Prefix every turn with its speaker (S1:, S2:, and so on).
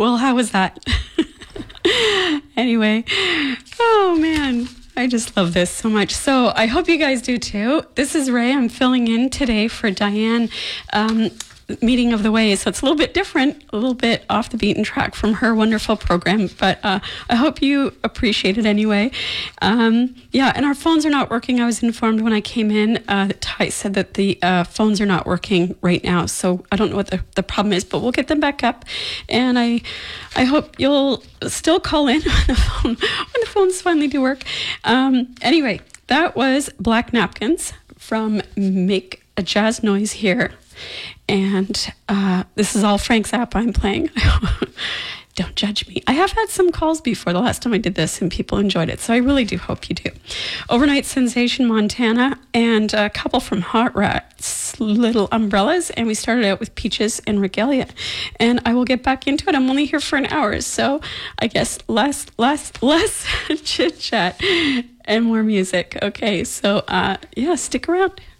S1: Well, how was that? Anyway, oh man, I just love this so much. So I hope you guys do too. This is Ray. I'm filling in today for Diane, Meeting of the Ways. So it's a little bit different, a little bit off the beaten track from her wonderful program, but I hope you appreciate it anyway. Yeah, and our phones are not working. I was informed when I came in, Ty said that the phones are not working right now. So I don't know what the problem is, but we'll get them back up. And I hope you'll still call in when the phones finally do work. Anyway, that was Black Napkins from Make a Jazz Noise Here. And this is all Frank Zappa I'm playing. Don't judge me. I have had some calls before the last time I did this and people enjoyed it. So I really do hope you do. Overnight Sensation, Montana, and a couple from Hot Rats, Little Umbrellas. And we started out with Peaches and Regalia. And I will get back into it. I'm only here for an hour. So I guess less chit chat and more music. Okay. So yeah, stick around.